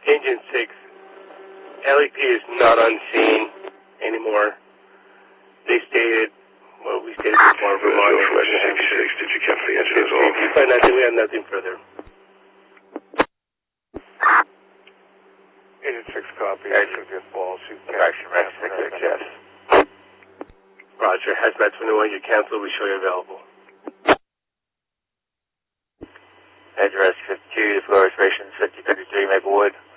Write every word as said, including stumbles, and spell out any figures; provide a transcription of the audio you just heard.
Engine six, L E P is not on scene anymore. They stated, well, we stated before, Vermont. six, did you capture the engine as well? We find nothing, we have nothing further. Engine six copy. Engine six balls. Action Max six six, yes. Roger, Hazmat twenty-one, you cancel, we show you available. Engine Rescue fifty-two, floor reservation fifty thirty-three Maplewood.